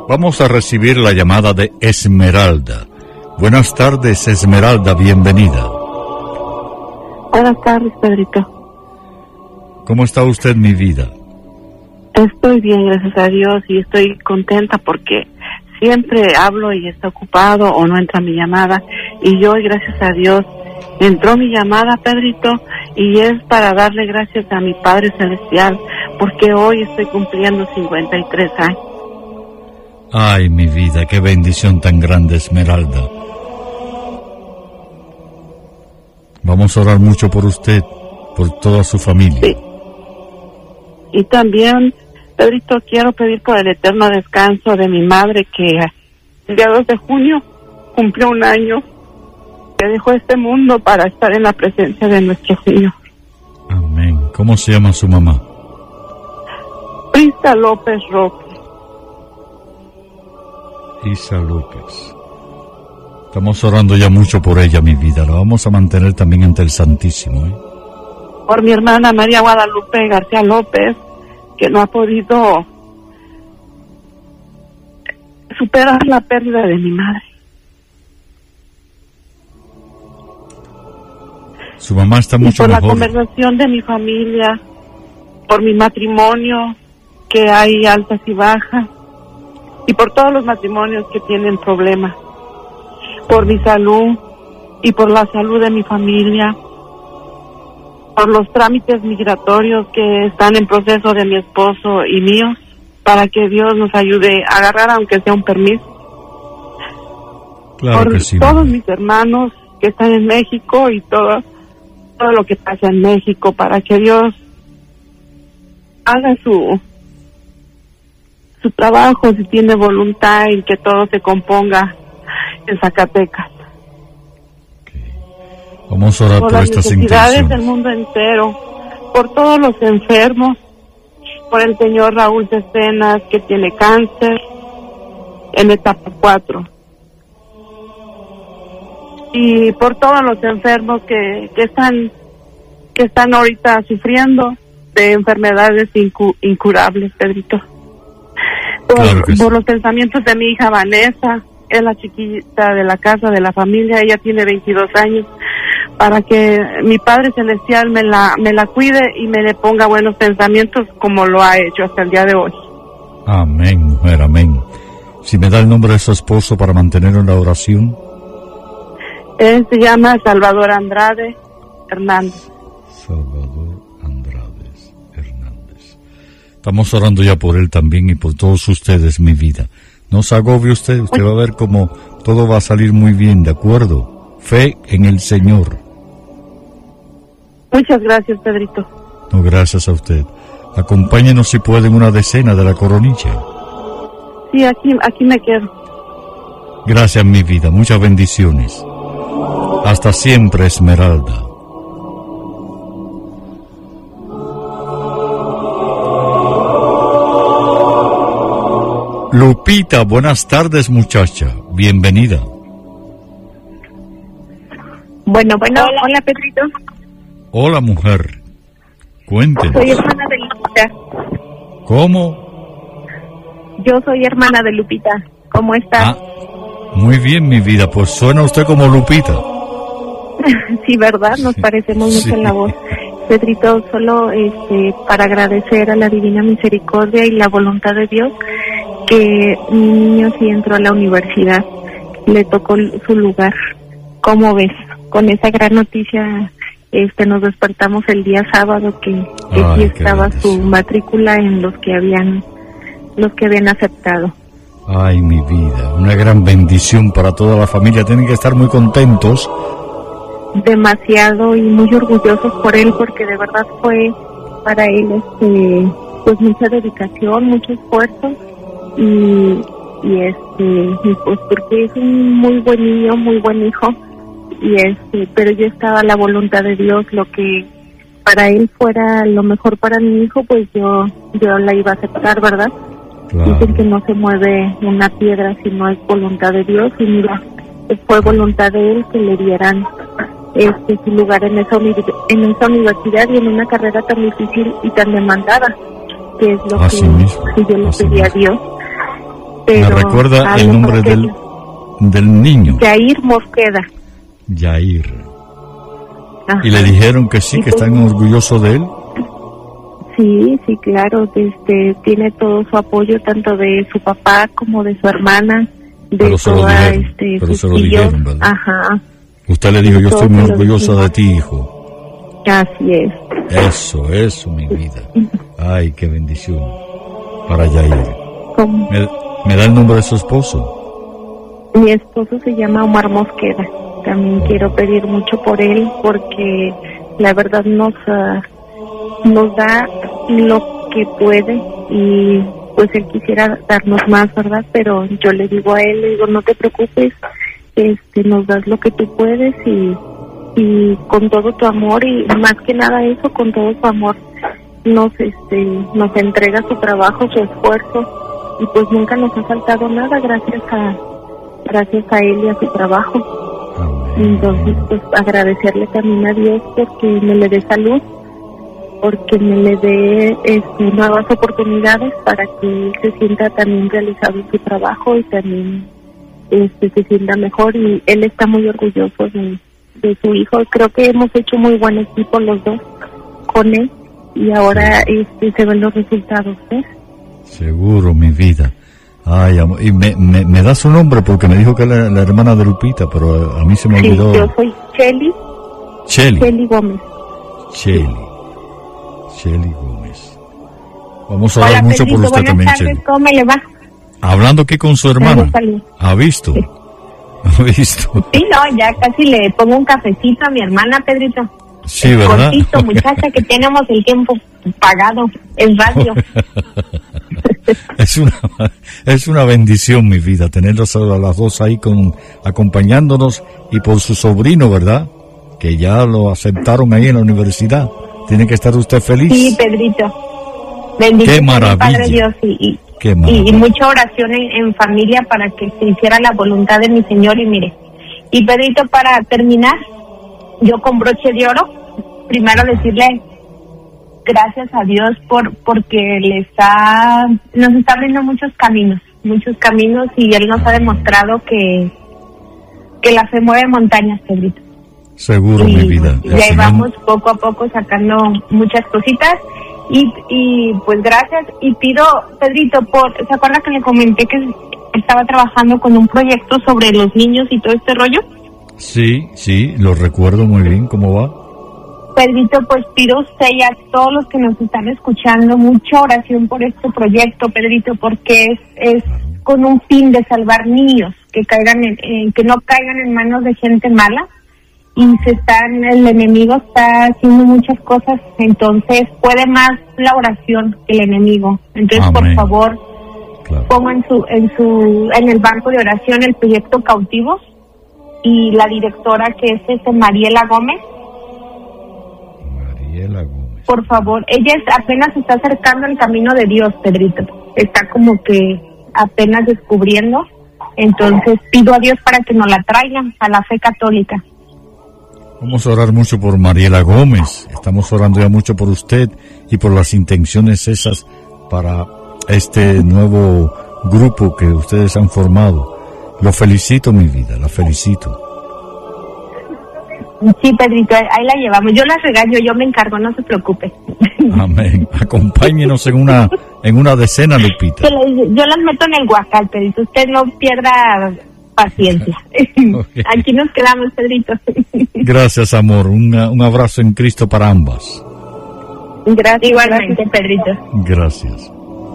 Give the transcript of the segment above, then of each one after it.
Vamos a recibir la llamada de Esmeralda. Buenas tardes, Esmeralda, bienvenida. Buenas tardes, Pedrito. ¿Cómo está usted, mi vida? Estoy bien, gracias a Dios, y estoy contenta porque siempre hablo y está ocupado o no entra mi llamada, y hoy, gracias a Dios, entró mi llamada, Pedrito, y es para darle gracias a mi Padre Celestial, porque hoy estoy cumpliendo 53 años. Ay, mi vida, qué bendición tan grande, Esmeralda. Vamos a orar mucho por usted, por toda su familia. Sí. Y también, Pedrito, quiero pedir por el eterno descanso de mi madre, que el día 2 de junio cumplió un año, que dejó este mundo para estar en la presencia de nuestro Señor. Amén. ¿Cómo se llama su mamá? Prista López Roque. Isa López. Estamos orando ya mucho por ella, mi vida. La vamos a mantener también ante el Santísimo, ¿eh? Por mi hermana María Guadalupe García López, que no ha podido superar la pérdida de mi madre. Su mamá está mucho por mejor. Por la conversación de mi familia, por mi matrimonio, que hay altas y bajas, y por todos los matrimonios que tienen problemas, por mi salud y por la salud de mi familia, por los trámites migratorios que están en proceso de mi esposo y míos, para que Dios nos ayude a agarrar aunque sea un permiso. Claro por que sí, todos mis hermanos que están en México y todo lo que pasa en México, para que Dios haga su trabajo, si tiene voluntad, y que todo se componga en Zacatecas. Vamos a orar por estas intenciones. Por las necesidades del mundo entero, por todos los enfermos, por el señor Raúl Cecenas, que tiene cáncer en etapa 4. Y por todos los enfermos que están ahorita sufriendo de enfermedades incurables, Pedrito. Por los pensamientos de mi hija Vanessa, es la chiquita de la casa, de la familia, ella tiene 22 años, para que mi Padre Celestial me la cuide y me le ponga buenos pensamientos, como lo ha hecho hasta el día de hoy. Amén, mujer, amén. Si me da el nombre de su esposo para mantenerlo en la oración. Él se llama Salvador Andrade Hernández. Salvador Andrade Hernández. Estamos orando ya por él también y por todos ustedes, mi vida. No se agobie usted va a ver cómo todo va a salir muy bien, ¿de acuerdo? Fe en el Señor. Muchas gracias, Pedrito. No, gracias a usted. Acompáñenos si puede en una decena de la coronilla. Sí, aquí me quedo. Gracias, mi vida. Muchas bendiciones. Hasta siempre, Esmeralda. Lupita, buenas tardes, muchacha. Bienvenida. Bueno, hola Pedrito. Hola, mujer. Cuéntenos. Soy hermana de Lupita. ¿Cómo? Yo soy hermana de Lupita. ¿Cómo estás? Muy bien, mi vida. Pues suena usted como Lupita. Sí, ¿verdad? Nos parecemos mucho en la voz. Pedrito, solo para agradecer a la Divina Misericordia y la voluntad de Dios, que mi niño sí entró a la universidad, le tocó su lugar. ¿Cómo ves? Con esa gran noticia, nos despertamos el día sábado que sí estaba su matrícula en los que habían aceptado. Ay, mi vida, una gran bendición para toda la familia. Tienen que estar muy contentos. Demasiado, y muy orgullosos por él, porque de verdad fue para él pues mucha dedicación, mucho esfuerzo, y pues porque es un muy buen niño, muy buen hijo, y pero ya estaba la voluntad de Dios, lo que para él fuera lo mejor para mi hijo, pues yo la iba a aceptar, ¿verdad? Claro. Dicen que no se mueve una piedra si no es voluntad de Dios, y mira, fue voluntad de él que le dieran su lugar en esa universidad y en una carrera tan difícil y tan demandada, que es lo que yo le pedí a Dios. ¿Me recuerda el nombre del niño? Yair Mosqueda. Yair. Ajá. ¿Y le dijeron que sí, que están orgullosos de él? Sí, claro, tiene todo su apoyo, tanto de su papá como de su hermana, de pero se toda pero sus se lo tíos. dijeron, ¿verdad? Ajá. Usted le dijo, yo estoy muy orgullosa de ti, hijo. Así es. Eso, mi vida. Ay, qué bendición para Yair. ¿Me da el nombre de su esposo? Mi esposo se llama Omar Mosqueda. También quiero pedir mucho por él, porque la verdad nos da lo que puede, y pues él quisiera darnos más, ¿verdad? Pero yo le digo a él, le digo, no te preocupes, nos das lo que tú puedes, y con todo tu amor, y más que nada eso, con todo tu amor nos entrega su trabajo, su esfuerzo, y pues nunca nos ha faltado nada gracias a él y a su trabajo. Entonces, pues agradecerle también a Dios porque me le dé salud, porque me le dé nuevas oportunidades para que él se sienta también realizado en su trabajo y también se sienta mejor, y él está muy orgulloso de su hijo. Creo que hemos hecho muy buen equipo los dos con él, y ahora se ven los resultados, ¿ves? Seguro, mi vida. Ay, amor. Y me da su nombre porque me dijo que era la hermana de Lupita, pero a mí se me olvidó. Yo soy Chely Gómez. Chely Gómez. Vamos a hablar mucho por usted también, Chely. ¿Cómo me le va? Hablando aquí con su hermana. ¿Ha visto? Sí. ¿Ha visto? Sí, no, ya casi le pongo un cafecito a mi hermana, Pedrito. Sí, ¿verdad? Cortito, muchacha, que tenemos el tiempo pagado en radio. Es una bendición, mi vida, tenerlos a las dos ahí acompañándonos, y por su sobrino, ¿verdad? Que ya lo aceptaron ahí en la universidad. Tiene que estar usted feliz. Sí, Pedrito. Bendito qué maravilla. Padre Dios, y mucha oración en familia para que se hiciera la voluntad de mi Señor. Y mire, y Pedrito, para terminar, yo con broche de oro, primero decirle gracias a Dios porque nos está abriendo muchos caminos, y Él nos ha demostrado que la fe mueve montañas, Pedrito. Seguro, mi vida. Y ahí vamos poco a poco sacando muchas cositas, y pues gracias, y pido, Pedrito, ¿se acuerda que le comenté que estaba trabajando con un proyecto sobre los niños y todo este rollo? Sí, lo recuerdo muy bien. ¿Cómo va? Pedrito, pues pido usted y a todos los que nos están escuchando mucha oración por este proyecto, Pedrito, porque es con un fin de salvar niños que no caigan en manos de gente mala, y el enemigo está haciendo muchas cosas, entonces puede más la oración que el enemigo. Entonces, Amén. Por favor, pongo en el banco de oración el proyecto Cautivos, y la directora, que es Mariela Gómez. Por favor, ella apenas se está acercando al camino de Dios, Pedrito. Está como que apenas descubriendo. Entonces pido a Dios para que nos la traigan a la fe católica. Vamos a orar mucho por Mariela Gómez. Estamos orando ya mucho por usted y por las intenciones esas para este nuevo grupo que ustedes han formado. Lo felicito, mi vida, la felicito. Sí, Pedrito, ahí la llevamos. Yo la regaño, yo me encargo, no se preocupe. Amén. Acompáñenos en una decena, Lupita. Yo las meto en el huacal, Pedrito. Usted no pierda paciencia. Okay. Aquí nos quedamos, Pedrito. Gracias, amor. Un abrazo en Cristo para ambas. Gracias. Igualmente, Pedrito. Gracias.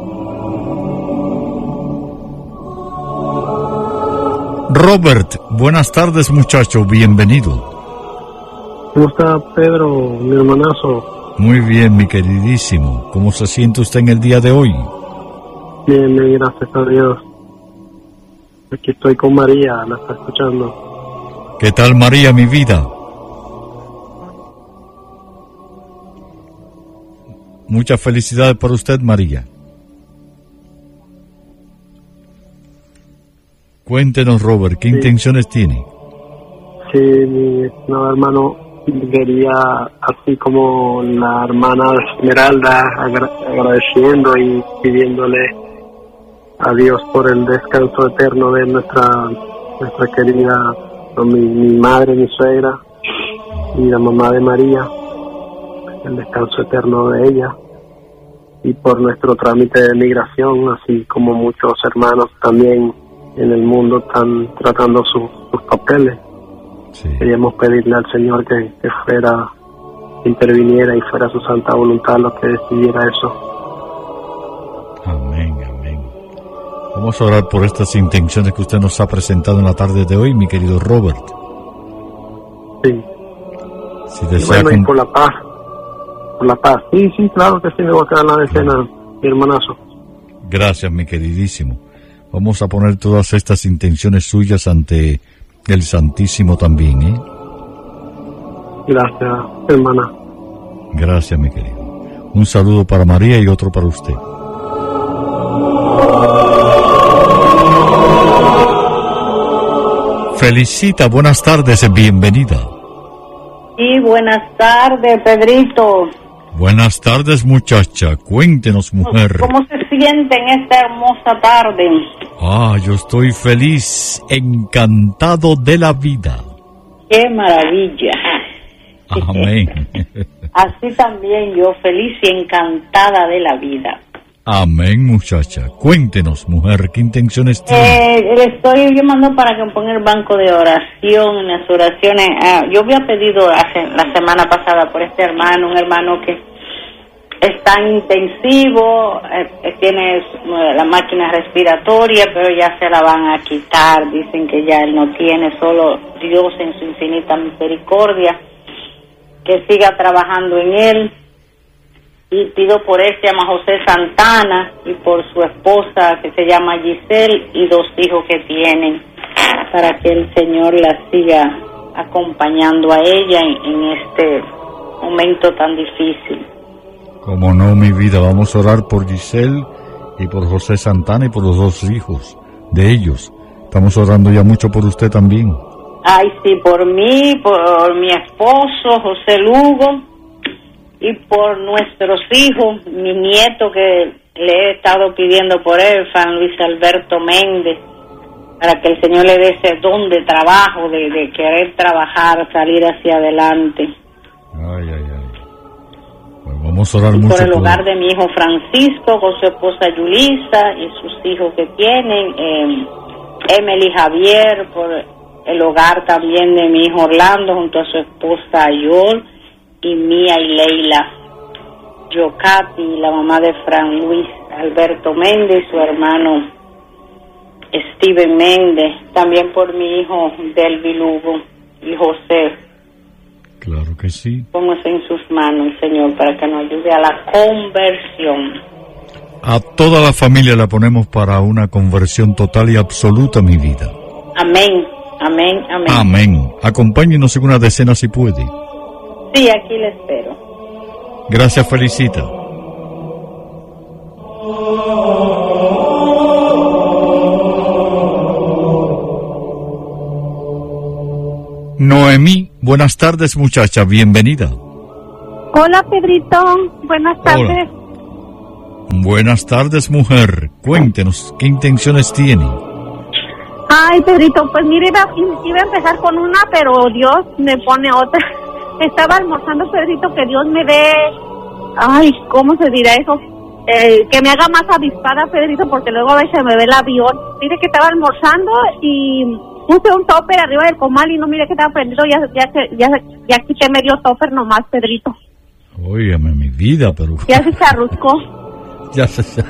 Robert, buenas tardes, muchacho. Bienvenido. ¿Cómo está, Pedro, mi hermanazo? Muy bien, mi queridísimo. ¿Cómo se siente usted en el día de hoy? Bien, gracias a Dios. Aquí estoy con María, la está escuchando. ¿Qué tal, María, mi vida? Muchas felicidades para usted, María. Cuéntenos, Robert, ¿qué intenciones tiene? Sí, mi hermano, quería, así como la hermana Esmeralda, agradeciendo y pidiéndole a Dios por el descanso eterno de nuestra querida, mi madre, mi suegra y la mamá de María, el descanso eterno de ella, y por nuestro trámite de migración, así como muchos hermanos también en el mundo están tratando sus papeles. Sí. Queríamos pedirle al Señor que interviniera y fuera su santa voluntad lo que decidiera eso. Amén, amén. Vamos a orar por estas intenciones que usted nos ha presentado en la tarde de hoy, mi querido Robert. Sí. Si desea y por la paz. Por la paz. Sí, claro que sí, me voy a quedar en la decena, mi hermanazo. Gracias, mi queridísimo. Vamos a poner todas estas intenciones suyas ante el Santísimo también, ¿eh? Gracias, hermana. Gracias, mi querido. Un saludo para María y otro para usted. Felicita, buenas tardes, bienvenida. Sí, buenas tardes, Pedrito. Buenas tardes, muchacha. Cuéntenos, mujer. ¿Cómo se siente en esta hermosa tarde? Yo estoy feliz, encantado de la vida. ¡Qué maravilla! Amén. Así también yo, feliz y encantada de la vida. Amén, muchacha. Cuéntenos, mujer, ¿qué intenciones tiene? Le estoy llamando para que me ponga el banco de oración, en las oraciones. Yo había pedido la semana pasada por este hermano, un hermano que es tan intensivo, tiene la máquina respiratoria, pero ya se la van a quitar. Dicen que ya él no tiene, solo Dios en su infinita misericordia, que siga trabajando en él. Y pido por él, se llama José Santana, y por su esposa que se llama Giselle, y 2 hijos que tienen, para que el Señor la siga acompañando a ella en este momento tan difícil. Como no, mi vida, vamos a orar por Giselle y por José Santana y por los 2 hijos de ellos. Estamos orando ya mucho por usted también. Ay, sí, por mí, por mi esposo, José Lugo, y por nuestros hijos, mi nieto que le he estado pidiendo por él, San Luis Alberto Méndez, para que el Señor le dé ese don de trabajo, de querer trabajar, salir hacia adelante. Ay. Pues vamos a orar mucho por el hogar de mi hijo Francisco, con su esposa Yulisa y sus hijos que tienen, Emily Javier, por el hogar también de mi hijo Orlando junto a su esposa Ayol, y Mía y Leila Yocati, la mamá de Fran Luis Alberto Méndez, su hermano Steven Méndez, también por mi hijo Delvi Lugo y José. Claro que sí. Póngase en sus manos, Señor, para que nos ayude a la conversión. A toda la familia la ponemos para una conversión total y absoluta, mi vida. Amén, amén, amén. Amén. Acompáñenos en una decena si puede. Sí, aquí le espero. Gracias, felicita. Noemí, buenas tardes, muchacha, bienvenida. Hola, Pedrito, buenas tardes. Hola. Buenas tardes, mujer. Cuéntenos, ¿qué intenciones tiene? Ay, Pedrito, pues mire, iba a empezar con una, pero Dios me pone otra. Estaba almorzando, Pedrito, que Dios me dé, ay, ¿cómo se dirá eso? Que me haga más avispada, Pedrito, porque luego a veces me ve el avión. Mire que estaba almorzando y puse un topper arriba del comal y no mire que estaba prendido, ya quité medio topper nomás, Pedrito. Óigame, mi vida, pero... Ya se charruscó. Ya se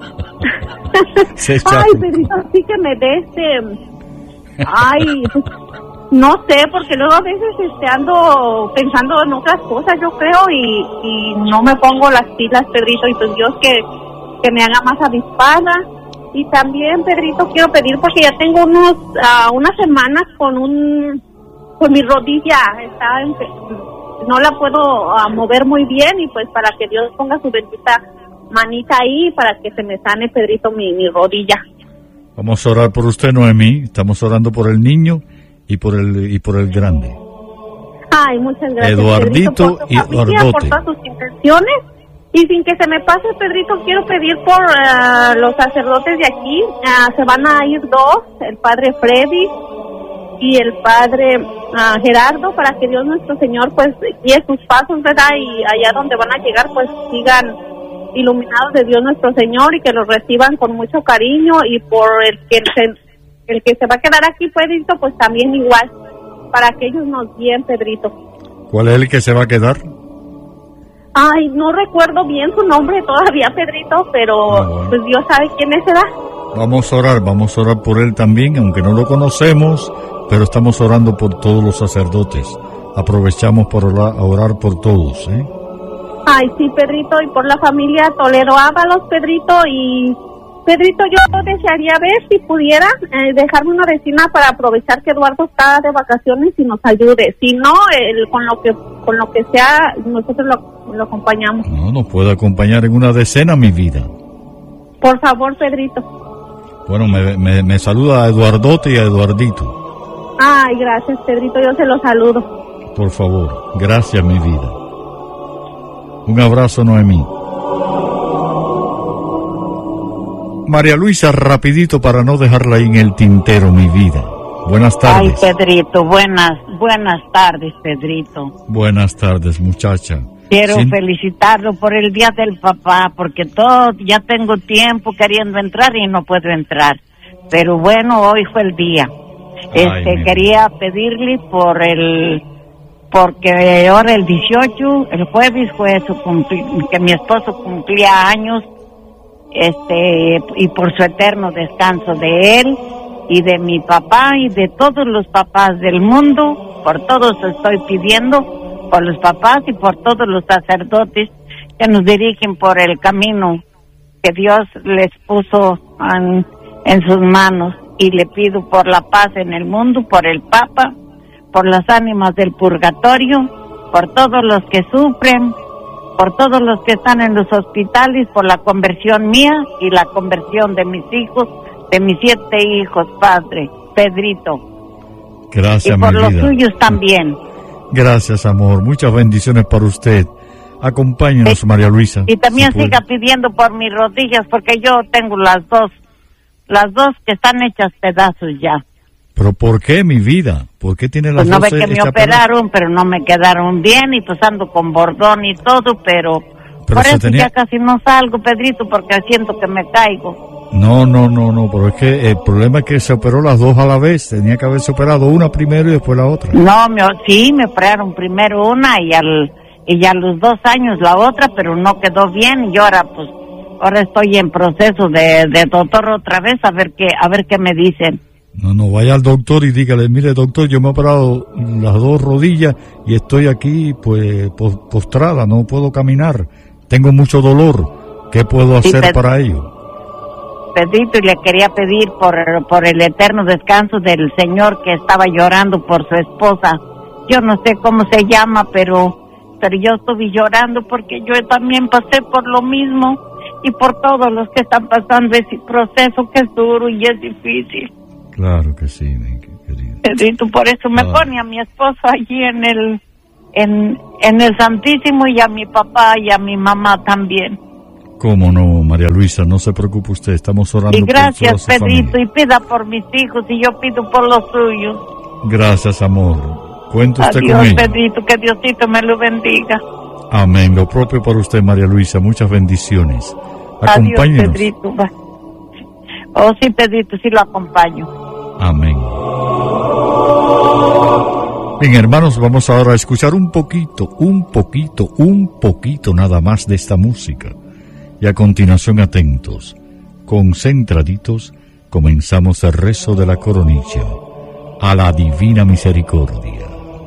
Ay, Pedrito, sí que me dé ay, pues, no sé, porque luego a veces ando pensando en otras cosas, yo creo, y no me pongo las pilas, Pedrito, y pues Dios que me haga más avispada. Y también, Pedrito, quiero pedir, porque ya tengo unas semanas con mi rodilla, no la puedo mover muy bien, y pues para que Dios ponga su bendita manita ahí, para que se me sane, Pedrito, mi rodilla. Vamos a orar por usted, Noemí. Estamos orando por el niño y por el grande. Ay, muchas gracias, Eduardito Pedrito, por tu familia, y Eduardote. por todas sus intenciones, Y sin que se me pase, Pedrito, quiero pedir por los sacerdotes de aquí. Se van a ir dos, el padre Freddy y el padre Gerardo, para que Dios nuestro Señor pues guíe sus pasos, ¿verdad? Y allá donde van a llegar pues sigan iluminados de Dios nuestro Señor y que los reciban con mucho cariño. Y por el que se va a quedar aquí, Pedrito, pues también igual, para que ellos nos guíen, Pedrito. ¿Cuál es el que se va a quedar? Ay, no recuerdo bien su nombre todavía, Pedrito, pero bueno, pues Dios sabe quién será. Vamos a orar por él también, aunque no lo conocemos, pero estamos orando por todos los sacerdotes. Aprovechamos por orar por todos, ¿eh? Ay, sí, Pedrito, y por la familia Toledo Ábalos, Pedrito, y Pedrito, yo desearía ver si pudiera dejarme una vecina para aprovechar que Eduardo está de vacaciones y nos ayude. Si no, con lo que sea, nosotros lo acompañamos. No, nos puede acompañar en una decena, mi vida. Por favor, Pedrito. Bueno, me saluda a Eduardote y a Eduardito. Ay, gracias, Pedrito, yo se lo saludo. Por favor, gracias, mi vida. Un abrazo, Noemí. María Luisa, rapidito para no dejarla ahí en el tintero, mi vida. Buenas tardes. Ay, Pedrito, buenas tardes, Pedrito. Buenas tardes, muchacha. Quiero felicitarlo por el Día del Papá, porque ya tengo tiempo queriendo entrar y no puedo entrar. Pero bueno, hoy fue el día. Quería pedirle porque ahora el 18, el jueves fue que mi esposo cumplía años, y por su eterno descanso de él y de mi papá y de todos los papás del mundo. Por todos estoy pidiendo, por los papás y por todos los sacerdotes que nos dirigen por el camino que Dios les puso en sus manos. Y le pido por la paz en el mundo, por el Papa, por las ánimas del purgatorio, por todos los que sufren, por todos los que están en los hospitales, por la conversión mía y la conversión de mis hijos, de mis 7 hijos, Padre, Pedrito. Gracias, y por mi los vida. Suyos también. Gracias, amor. Muchas bendiciones para usted. Acompáñenos, María Luisa. Y también siga pidiendo por mis rodillas, porque yo tengo las dos que están hechas pedazos ya. ¿Pero por qué, mi vida? ¿Por qué tiene las dos? Pues no ve que me operaron, pero no me quedaron bien, y pues ando con bordón y todo, pero por eso ya casi no salgo, Pedrito, porque siento que me caigo. No, pero es que el problema es que se operó las dos a la vez. Tenía que haberse operado una primero y después la otra. No, me operaron primero una y a los 2 años la otra, pero no quedó bien, y ahora estoy en proceso de doctor otra vez, a ver qué me dicen. No, vaya al doctor y dígale, mire, doctor, yo me he operado las 2 rodillas y estoy aquí, pues, postrada, no puedo caminar, tengo mucho dolor, ¿qué puedo hacer para ello? Pedrito, y le quería pedir por el eterno descanso del señor que estaba llorando por su esposa. Yo no sé cómo se llama, pero yo estuve llorando porque yo también pasé por lo mismo, y por todos los que están pasando ese proceso que es duro y es difícil. Claro que sí, mi querido. Pedrito, por eso me pone a mi esposo allí en el Santísimo, y a mi papá y a mi mamá también. ¿Cómo no, María Luisa? No se preocupe usted, estamos orando. Y gracias, por Pedrito, familia. y pida por mis hijos, y yo pido por los suyos. Gracias, amor. Cuente usted Adiós, con ella. Pedrito, que Diosito me lo bendiga. Amén, lo propio para usted, María Luisa, muchas bendiciones. Adiós, Pedrito. Oh, sí, Pedrito, sí lo acompaño. Amén. Bien, hermanos, vamos ahora a escuchar un poquito nada más de esta música. Y a continuación, atentos, concentraditos, comenzamos el rezo de la coronilla a la Divina Misericordia.